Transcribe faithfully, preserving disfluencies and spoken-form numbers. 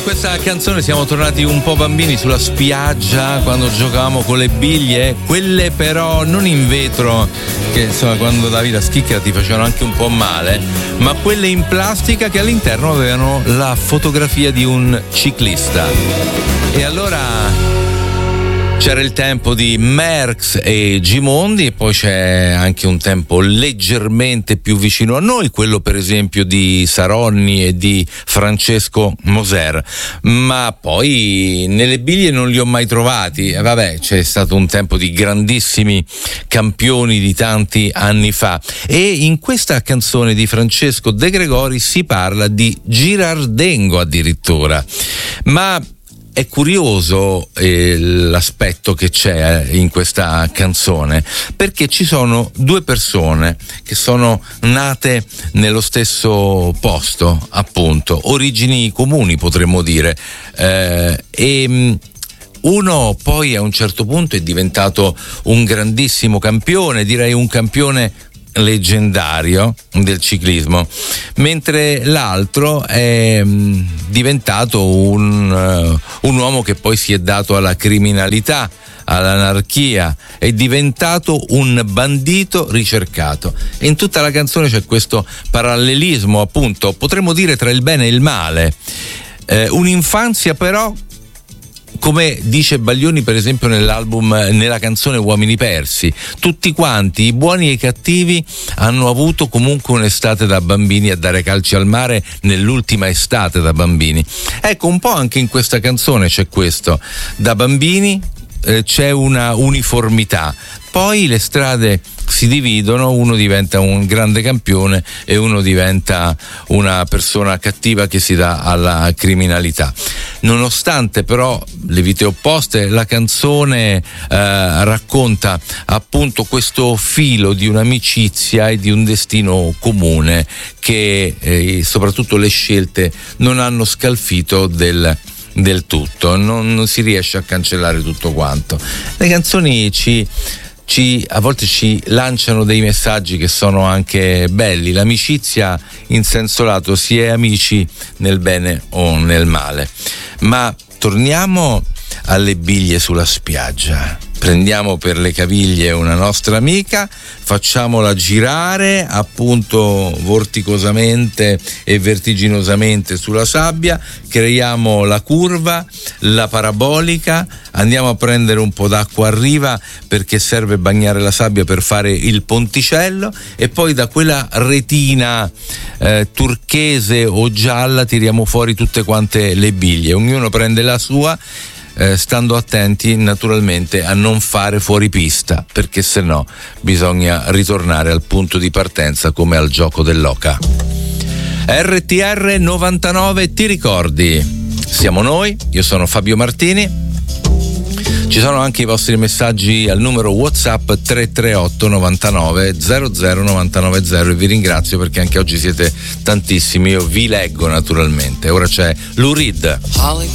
questa canzone siamo tornati un po' bambini sulla spiaggia quando giocavamo con le biglie, quelle però non in vetro, che insomma quando davi la schicchera ti facevano anche un po' male, ma quelle in plastica che all'interno avevano la fotografia di un ciclista. E allora c'era il tempo di Merckx e Gimondi, e poi c'è anche un tempo leggermente più vicino a noi, quello per esempio di Saronni e di Francesco Moser, ma poi nelle biglie non li ho mai trovati. E vabbè, c'è stato un tempo di grandissimi campioni di tanti anni fa, e in questa canzone di Francesco De Gregori si parla di girardengo addirittura. Ma è curioso eh, l'aspetto che c'è in questa canzone, perché ci sono due persone che sono nate nello stesso posto, appunto, origini comuni potremmo dire, eh, e uno poi a un certo punto è diventato un grandissimo campione, direi un campione leggendario del ciclismo, mentre l'altro è diventato un, uh, un uomo che poi si è dato alla criminalità, all'anarchia, è diventato un bandito ricercato. E in tutta la canzone c'è questo parallelismo, appunto, potremmo dire, tra il bene e il male. Eh, un'infanzia però, come dice Baglioni per esempio nell'album, nella canzone Uomini Persi, tutti quanti, i buoni e i cattivi, hanno avuto comunque un'estate da bambini a dare calci al mare nell'ultima estate da bambini. Ecco, un po' anche in questa canzone c'è questo, da bambini eh, c'è una uniformità, poi le strade si dividono, uno diventa un grande campione e uno diventa una persona cattiva che si dà alla criminalità. Nonostante però le vite opposte, la canzone eh, racconta appunto questo filo di un'amicizia e di un destino comune che eh, soprattutto le scelte non hanno scalfito del del tutto, non, non si riesce a cancellare tutto quanto. Le canzoni ci Ci, a volte ci lanciano dei messaggi che sono anche belli. L'amicizia in senso lato, si è amici nel bene o nel male. Ma torniamo alle biglie sulla spiaggia. Prendiamo per le caviglie una nostra amica, facciamola girare appunto vorticosamente e vertiginosamente sulla sabbia, creiamo la curva, la parabolica, andiamo a prendere un po' d'acqua a riva perché serve bagnare la sabbia per fare il ponticello, e poi da quella retina eh, turchese o gialla tiriamo fuori tutte quante le biglie, ognuno prende la sua, Eh, stando attenti naturalmente a non fare fuori pista, perché se no bisogna ritornare al punto di partenza come al gioco dell'oca. R T R novantanove, ti ricordi? Siamo noi, io sono Fabio Martini. Ci sono anche i vostri messaggi al numero WhatsApp tre tre otto novantanove zero zero novantanove zero, e vi ringrazio perché anche oggi siete tantissimi, io vi leggo naturalmente. Ora c'è Lou Reed.